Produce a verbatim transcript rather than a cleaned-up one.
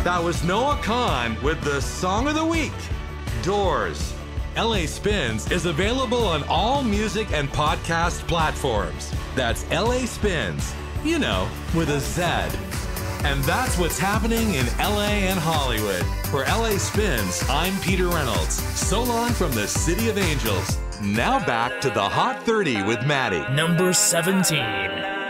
That was Noah Kahn with the Song of the Week, Doors. L A Spins is available on all music and podcast platforms. That's L A Spins, you know, with a Z. And that's what's happening in L A and Hollywood. For L A Spins, I'm Peter Reynolds. So long from the City of Angels. Now back to the Hot thirty with Maddie. Number seventeen.